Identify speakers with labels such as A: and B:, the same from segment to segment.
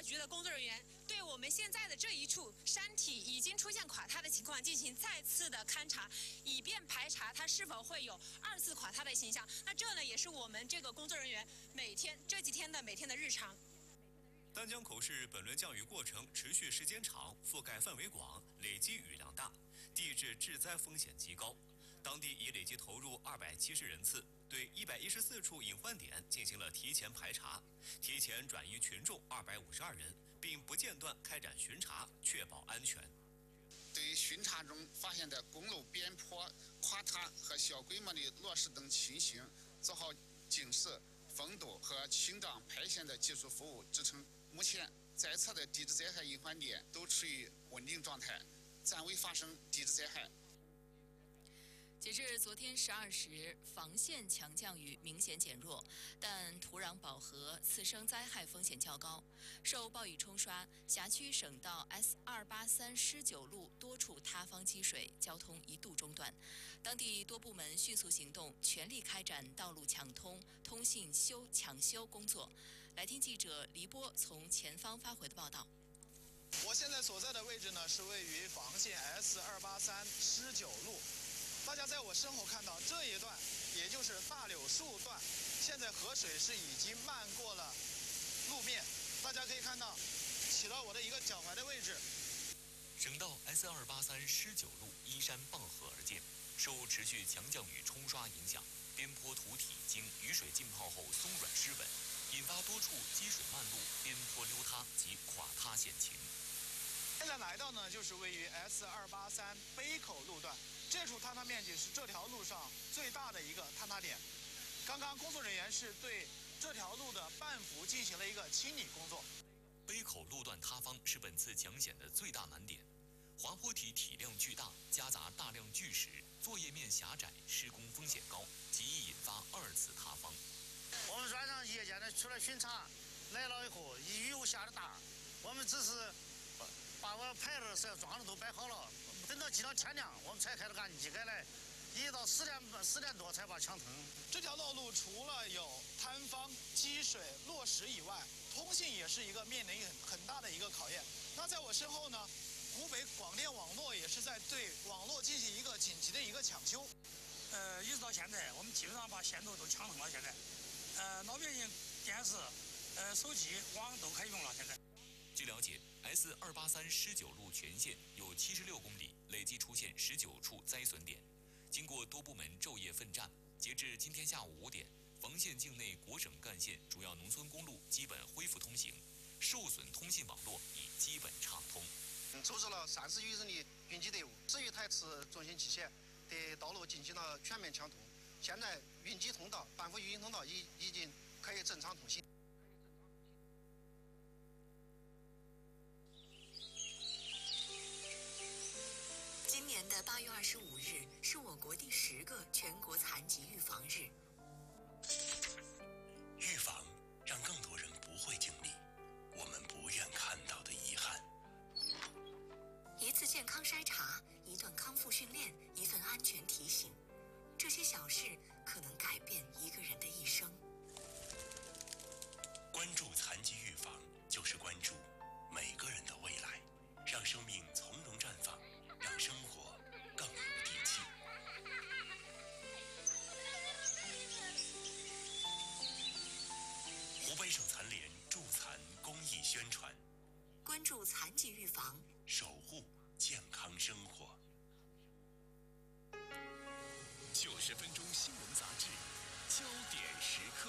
A: 局的工作人员对我们现在的这一处山体已经出现垮塌的情况进行再次的勘察，以便排查它是否会有2次垮塌的现象。那这呢，也是我们这个工作人员这几天的日常。
B: 丹江口市本轮降雨过程持续时间长，覆盖范围广，累积雨量大，地质致灾风险极高。当地已累计投入270人次，对114处隐患点进行了提前排查，提前转移群众252人，并不间断开展巡查，确保安全。
C: 对巡查中发现的公路边坡垮塌和小规模的落石等情形，做好警示、封堵和清障排线的技术服务支撑。目前在测的地质灾害隐患点都处于稳定状态，暂未发生地质灾害。
D: 截至昨天12时，房县强降雨明显减弱，但土壤饱和、次生灾害风险较高。受暴雨冲刷，辖区省道 S283施九路多处塌方积水，交通一度中断。当地多部门迅速行动，全力开展道路抢通、通信抢修工作。来听记者黎波从前方发回的报道。
E: 我现在所在的位置呢，是位于房县 S283施九路。大家在我身后看到这一段，也就是大柳树段，现在河水是已经漫过了路面。大家可以看到，起到我的一个脚踝的位置。
B: 省道 S283施九路依山傍河而建，受持续强降雨冲刷影响，边坡土体经雨水浸泡后松软湿稳，引发多处积水漫路、边坡溜塌及垮塌险情。
E: 现在来到呢，就是位于 S283杯口路段。这处坍塌面积是这条路上最大的一个坍塌点。刚刚工作人员是对这条路的半幅进行了一个清理工作。
B: 杯口路段塌方是本次抢险的最大难点，滑坡体体量巨大，夹杂大量巨石，作业面狭窄，施工风险高，极易引发2次塌方。
F: 我们晚上夜间的出来巡查，来了以后，雨又下得大，我们只是把我牌子、设桩子都摆好了。等到今天天亮，我们才开始按机改来，一直到10点多才把抢通。
E: 这条道路除了有坍方、积水、落石以外，通信也是一个面临很大的一个考验。那在我身后呢，湖北广电网络也是在对网络进行一个紧急的一个抢修。
G: 一直到现在，我们基本上把线路都抢通了。现在，老百姓电视、手机、网都可以用了。现在。
B: 据了解 ，S283施九路全线有76公里，累计出现19处灾损点。经过多部门昼夜奋战，截至今天下午5点，房县境内国省干线主要农村公路基本恢复通行，受损通信网络已基本畅通。
F: 组织了30余人的运机队伍，10余台次重型机械对道路进行了全面抢通。现在运机通道、半幅运营通道已经可以正常通行。
H: 今年的8月25日是我国第10个全国残疾预防日。
I: 预防让更多人不会经历我们不愿看到的遗憾。
H: 一次健康筛查，一段康复训练，一份安全提醒，这些小事可能改变一个人的一生。
I: 关注残疾预防，就是关注每个人的未来，让生命从容绽放，让生活更有底气。湖北省残联助残公益宣传，
H: 关注残疾预防，
I: 守护健康生活。90分钟新闻杂志，焦点时刻。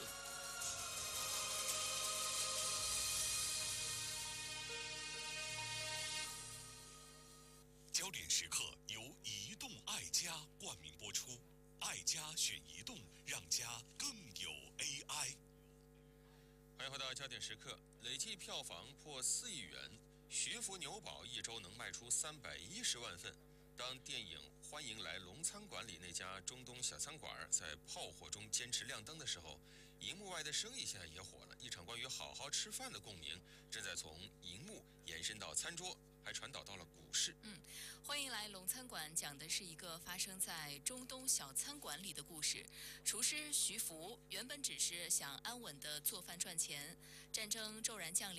I: 焦点时刻由移动爱家冠名播出，爱家选移动，让家更有 AI。
J: 欢迎回到焦点时刻，累计票房破4亿元，学府牛宝一周能卖出310万份。当电影《欢迎来龙餐馆》里那家中东小餐馆在炮火中坚持亮灯的时候，荧幕外的生意现在也火了。一场关于好好吃饭的共鸣，正在从荧幕延伸到餐桌，还传导到了股市。
D: 欢迎来龙餐馆讲的是一个发生在中东小餐馆里的故事。厨师徐福原本只是想安稳地做饭赚钱，战争骤然降临。